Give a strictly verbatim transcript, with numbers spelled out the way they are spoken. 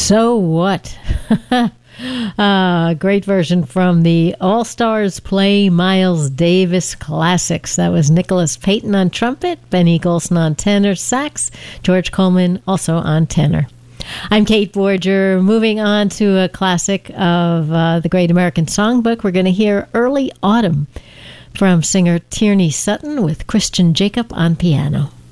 So What? uh, great version from the All-Stars Play Miles Davis Classics. That was Nicholas Payton on trumpet, Benny Golson on tenor sax, George Coleman also on tenor. I'm Kate Borger. Moving on to a classic of uh, the Great American Songbook, we're going to hear Early Autumn from singer Tierney Sutton with Christian Jacob on piano.